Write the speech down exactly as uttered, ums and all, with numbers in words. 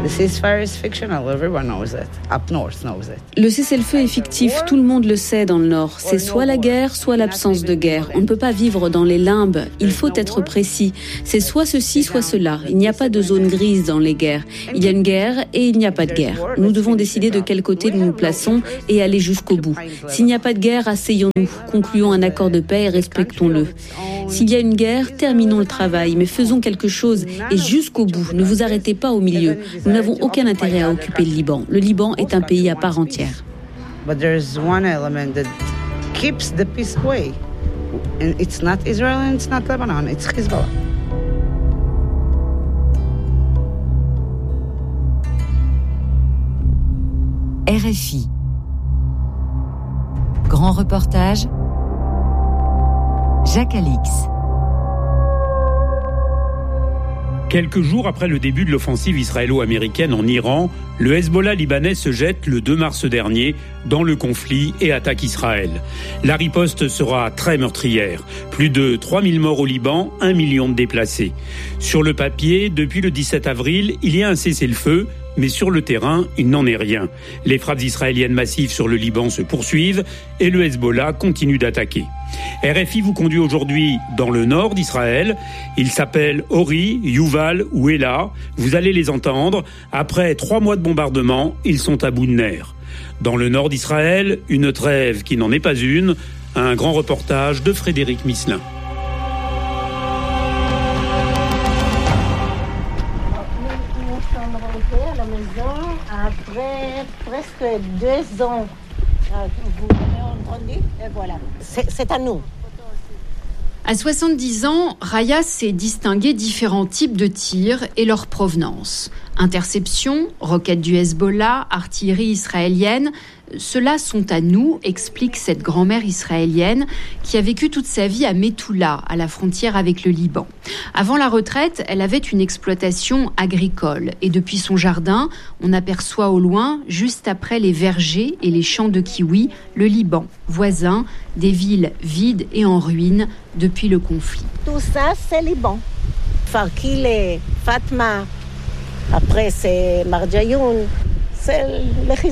Le cessez-le-feu est fictif, tout le monde le sait dans le Nord. C'est soit la guerre, soit l'absence de guerre. On ne peut pas vivre dans les limbes, il faut être précis. C'est soit ceci, soit cela. Il n'y a pas de zone grise dans les guerres. Il y a une guerre et il n'y a pas de guerre. Nous devons décider de quel côté nous nous plaçons et aller jusqu'au bout. S'il n'y a pas de guerre, asseyons-nous, concluons un accord de paix et respectons-le. S'il y a une guerre, terminons le travail, mais faisons quelque chose et jusqu'au bout. Ne vous arrêtez pas au milieu. Nous n'avons aucun intérêt à occuper le Liban. Le Liban est un pays à part entière. But there's one element that keeps the peace away. And it's not Israel and it's not Lebanon, it's Hezbollah. R F I. Grand reportage, Jacques Alix. Quelques jours après le début de l'offensive israélo-américaine en Iran, le Hezbollah libanais se jette le deux mars dernier dans le conflit et attaque Israël. La riposte sera très meurtrière. Plus de trois mille morts au Liban, un million de déplacés. Sur le papier, depuis le dix-sept avril, il y a un cessez-le-feu, mais sur le terrain, il n'en est rien. Les frappes israéliennes massives sur le Liban se poursuivent et le Hezbollah continue d'attaquer. R F I vous conduit aujourd'hui dans le nord d'Israël. Ils s'appellent Ori, Yuval ou Ella. Vous allez les entendre. Après trois mois de bombardement, ils sont à bout de nerfs. Dans le nord d'Israël, une trêve qui n'en est pas une. Un grand reportage de Frédéric Misselin. Après presque deux ans, vous m'avez entendu, et voilà, c'est, c'est à nous. À soixante-dix ans, Raya sait distinguer différents types de tirs et leur provenance. Interception, roquettes du Hezbollah, artillerie israélienne, ceux-là sont à nous, explique cette grand-mère israélienne qui a vécu toute sa vie à Methoula, à la frontière avec le Liban. Avant la retraite, elle avait une exploitation agricole et depuis son jardin, on aperçoit au loin, juste après les vergers et les champs de kiwis, le Liban, voisin, des villes vides et en ruine depuis le conflit. Tout ça, c'est Liban. Farkile, Fatma, après c'est Marjayoun, c'est le